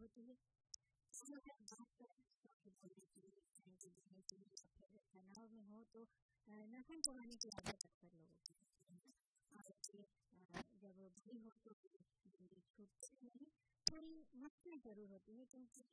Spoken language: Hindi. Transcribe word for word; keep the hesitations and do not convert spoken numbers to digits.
होती है। तो अगर बात करें तनाव में हो तो नाखून चबाने की आदत अक्सर लोगों की होती है और जब बड़ी हो तो छूटती नहीं, थोड़ी मुश्किल जरूर होती है क्योंकि